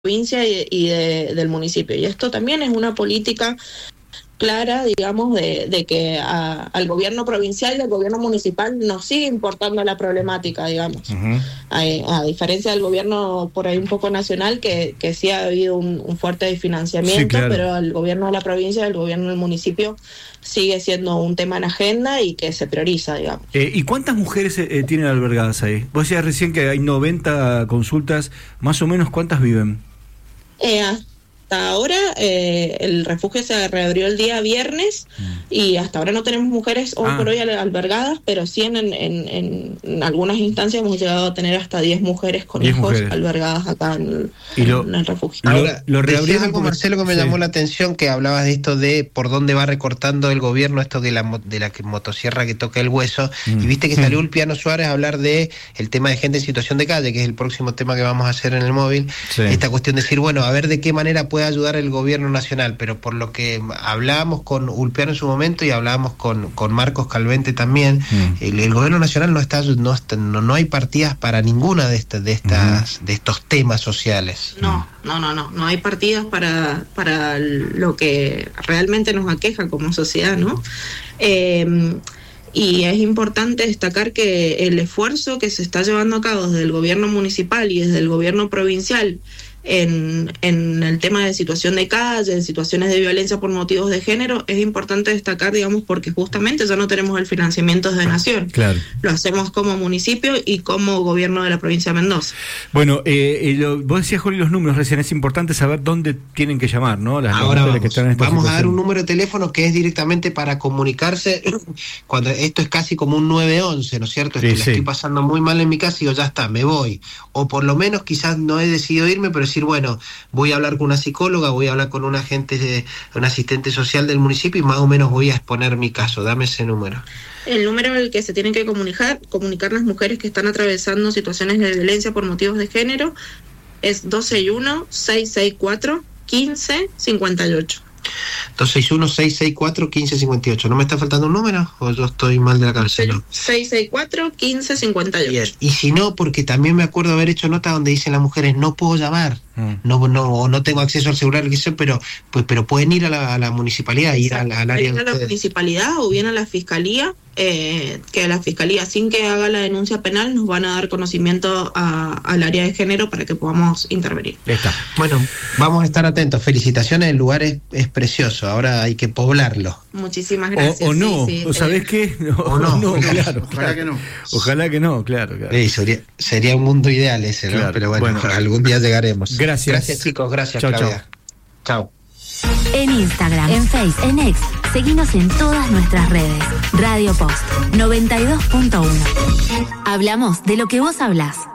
provincia del municipio. Y esto también es una política clara, digamos, de que al gobierno provincial y al gobierno municipal nos sigue importando la problemática, digamos. Uh-huh. A diferencia del gobierno por ahí un poco nacional, que sí ha habido un fuerte desfinanciamiento, sí, claro. Pero el gobierno de la provincia, el gobierno del municipio sigue siendo un tema en agenda y que se prioriza, digamos. ¿Y cuántas mujeres tienen albergadas ahí? Vos decías recién que hay 90 consultas, más o menos, ¿cuántas viven? Hasta ahora el refugio se reabrió el día viernes y hasta ahora no tenemos mujeres hoy por hoy albergadas, pero sí en algunas instancias hemos llegado a tener hasta 10 mujeres con hijos albergadas acá en el refugio. Ahora, decías algo, Marcelo, que me llamó la atención, que hablabas de esto de por dónde va recortando el gobierno esto de la motosierra que toca el hueso, y viste que salió Ulpiano Suárez a hablar de el tema de gente en situación de calle, que es el próximo tema que vamos a hacer en el móvil, esta cuestión de decir, bueno, a ver de qué manera puede ayudar el gobierno nacional, pero por lo que hablábamos con Ulpiano en su momento y hablábamos con Marcos Calvente también, el gobierno nacional no hay partidas para ninguna de estos temas sociales. No hay partidas para lo que realmente nos aqueja como sociedad, ¿no? Y es importante destacar que el esfuerzo que se está llevando a cabo desde el gobierno municipal y desde el gobierno provincial en el tema de situación de calle, en situaciones de violencia por motivos de género, es importante destacar, digamos, porque justamente ya no tenemos el financiamiento de Nación. Claro. Lo hacemos como municipio y como gobierno de la provincia de Mendoza. Bueno, vos decías, Juli, los números recién, es importante saber dónde tienen que llamar, ¿no? Ahora vamos a dar un número de teléfono que es directamente para comunicarse cuando esto es casi como un 911, ¿no es cierto? La estoy pasando muy mal en mi casa y digo, ya está, me voy. O por lo menos quizás no he decidido irme, pero decir, bueno, voy a hablar con una psicóloga, voy a hablar con un asistente social del municipio y más o menos voy a exponer mi caso. Dame ese número. El número al que se tienen que comunicar las mujeres que están atravesando situaciones de violencia por motivos de género es 261-664-1558. 261-664-1558. ¿No me está faltando un número o yo estoy mal de la cabeza? 664-1558. Bien. Y si no, porque también me acuerdo haber hecho nota donde dicen las mujeres, no puedo llamar, no tengo acceso al celular, pero pueden ir a la municipalidad, ir al área de ustedes. A la municipalidad o bien a la fiscalía, que a la fiscalía, sin que haga la denuncia penal, nos van a dar conocimiento al área de género para que podamos intervenir. Está. Bueno, vamos a estar atentos. Felicitaciones, el lugar es precioso, ahora hay que poblarlo. Muchísimas gracias. O no, ¿sabés qué? No, claro. Ojalá que no. Ojalá que no, claro. Sería un mundo ideal ese, ¿no? Claro, pero bueno, algún día llegaremos. Gracias, chicos, gracias, Claudia. Chao. En Instagram, en Face, en X, seguinos en todas nuestras redes. Radio Post 92.1. Hablamos de lo que vos hablás.